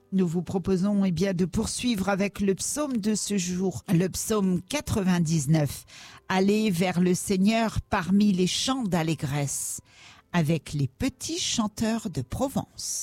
Nous vous proposons de poursuivre avec le psaume de ce jour, le psaume 99. Allez vers le Seigneur parmi les chants d'allégresse, avec les petits chanteurs de Provence.